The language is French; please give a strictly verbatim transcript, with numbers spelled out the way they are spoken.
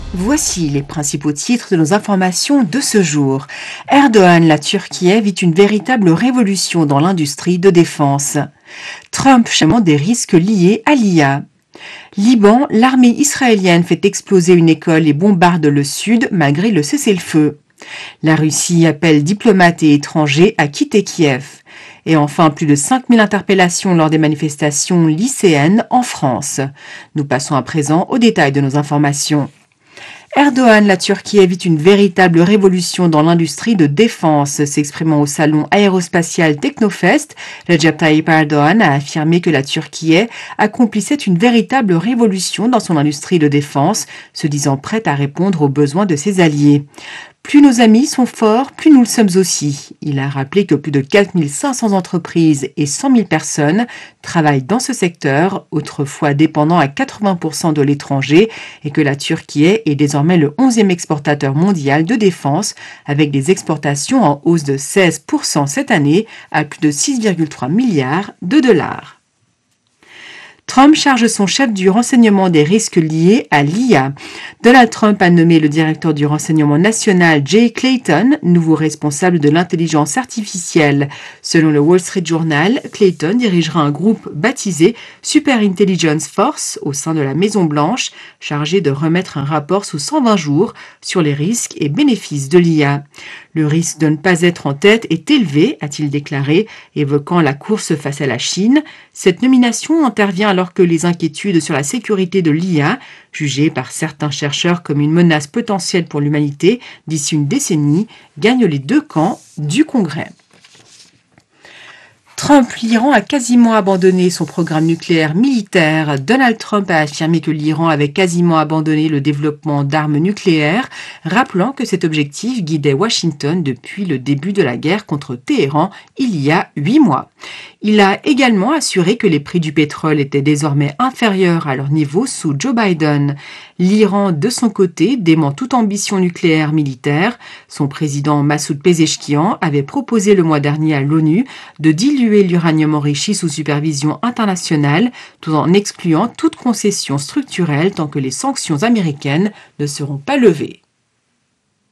Voici les principaux titres de nos informations de ce jour. Erdogan, la Turquie vit une véritable révolution dans l'industrie de défense. Trump chement des risques liés à l'I A. Liban, l'armée israélienne fait exploser une école et bombarde le sud malgré le cessez-le-feu. La Russie appelle diplomates et étrangers à quitter Kiev. Et enfin, plus de cinq mille interpellations lors des manifestations lycéennes en France. Nous passons à présent aux détails de nos informations. Erdogan, la Turquie vit une véritable révolution dans l'industrie de défense. S'exprimant au salon aérospatial Technofest, Recep Tayyip Erdogan a affirmé que la Turquie accomplissait une véritable révolution dans son industrie de défense, se disant prête à répondre aux besoins de ses alliés. Plus nos amis sont forts, plus nous le sommes aussi. Il a rappelé que plus de quatre mille cinq cents entreprises et cent mille personnes travaillent dans ce secteur, autrefois dépendant à quatre-vingts pour cent de l'étranger, et que la Turquie est désormais le onzième exportateur mondial de défense, avec des exportations en hausse de seize pour cent cette année à plus de six virgule trois milliards de dollars. Trump charge son chef du renseignement des risques liés à l'I A. Donald Trump a nommé le directeur du renseignement national Jay Clayton, nouveau responsable de l'intelligence artificielle. Selon le Wall Street Journal, Clayton dirigera un groupe baptisé Super Intelligence Force au sein de la Maison-Blanche, chargé de remettre un rapport sous cent vingt jours sur les risques et bénéfices de l'I A. Le risque de ne pas être en tête est élevé, a-t-il déclaré, évoquant la course face à la Chine. Cette nomination intervient alors que les inquiétudes sur la sécurité de l'I A, jugée par certains chercheurs comme une menace potentielle pour l'humanité d'ici une décennie, gagnent les deux camps du Congrès. Trump, l'Iran a quasiment abandonné son programme nucléaire militaire. Donald Trump a affirmé que l'Iran avait quasiment abandonné le développement d'armes nucléaires, rappelant que cet objectif guidait Washington depuis le début de la guerre contre Téhéran il y a huit mois. Il a également assuré que les prix du pétrole étaient désormais inférieurs à leur niveau sous Joe Biden. L'Iran, de son côté, dément toute ambition nucléaire militaire. Son président Massoud Pezeshkian avait proposé le mois dernier à l'ONU de diluer l'uranium enrichi sous supervision internationale, tout en excluant toute concession structurelle tant que les sanctions américaines ne seront pas levées.